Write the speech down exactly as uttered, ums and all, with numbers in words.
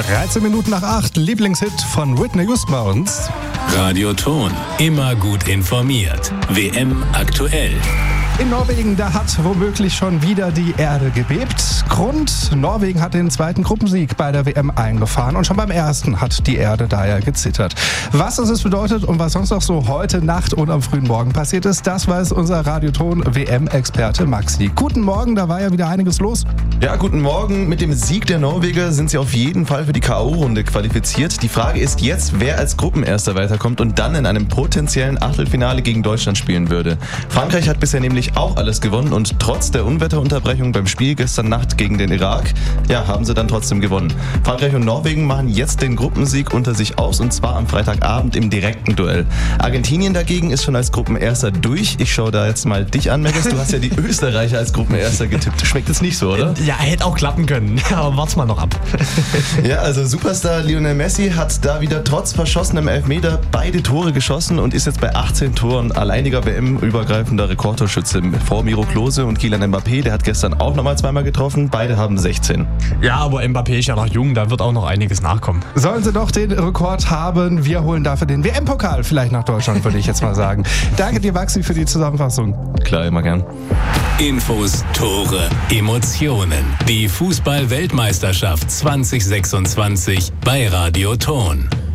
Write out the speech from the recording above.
dreizehn Minuten nach acht, Lieblingshit von Whitney Houston bei uns. Radio Ton, immer gut informiert. W M aktuell. In Norwegen, da hat womöglich schon wieder die Erde gebebt. Grund, Norwegen hat den zweiten Gruppensieg bei der W M eingefahren und schon beim ersten hat die Erde daher gezittert. Was das bedeutet und was sonst noch so heute Nacht und am frühen Morgen passiert ist, das weiß unser Radioton-W M-Experte Maxi. Guten Morgen, da war ja wieder einiges los. Ja, guten Morgen. Mit dem Sieg der Norweger sind sie auf jeden Fall für die K O-Runde qualifiziert. Die Frage ist jetzt, wer als Gruppenerster weiterkommt und dann in einem potenziellen Achtelfinale gegen Deutschland spielen würde. Frankreich hat bisher nämlich auch alles gewonnen und trotz der Unwetterunterbrechung beim Spiel gestern Nacht gegen den Irak, ja, haben sie dann trotzdem gewonnen. Frankreich und Norwegen machen jetzt den Gruppensieg unter sich aus und zwar am Freitagabend im direkten Duell. Argentinien dagegen ist schon als Gruppenerster durch. Ich schaue da jetzt mal dich an, Megas. Du hast ja die Österreicher als Gruppenerster getippt. Schmeckt jetzt nicht so, oder? Ja, hätte auch klappen können. Aber wart's mal noch ab. Ja, also Superstar Lionel Messi hat da wieder trotz verschossenem Elfmeter beide Tore geschossen und ist jetzt bei achtzehn Toren alleiniger W M-übergreifender Rekordtorschütze vor Miro Klose und Kylian Mbappé. Der hat gestern auch nochmal zweimal getroffen. Beide haben sechzehn. Ja, aber Mbappé ist ja noch jung, da wird auch noch einiges nachkommen. Sollen sie doch den Rekord haben, wir holen dafür den W M-Pokal vielleicht nach Deutschland, würde ich jetzt mal sagen. Danke dir, Maxi, für die Zusammenfassung. Klar, immer gern. Infos, Tore, Emotionen. Die Fußball-Weltmeisterschaft zwanzig sechsundzwanzig bei Radio Ton.